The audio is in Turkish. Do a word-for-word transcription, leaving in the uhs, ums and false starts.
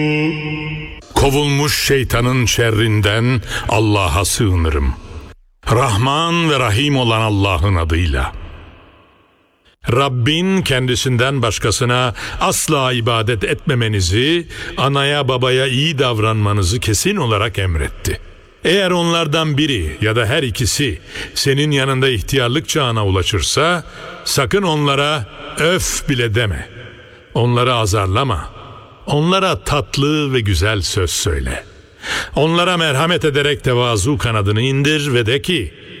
Kovulmuş şeytanın şerrinden Allah'a sığınırım. Rahman ve Rahim olan Allah'ın adıyla. Rabbin kendisinden başkasına asla ibadet etmemenizi, anaya babaya iyi davranmanızı kesin olarak emretti. Eğer onlardan biri ya da her ikisi senin yanında ihtiyarlık çağına ulaşırsa, sakın onlara öf bile deme. Onları azarlama. Onlara tatlı ve güzel söz söyle. Onlara merhamet ederek tevazu kanadını indir ve de ki,